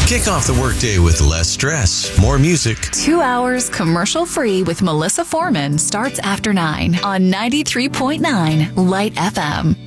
Kick off the workday with less stress, more music. 2 hours commercial-free with Melissa Foreman starts after 9 on 93.9 Light FM.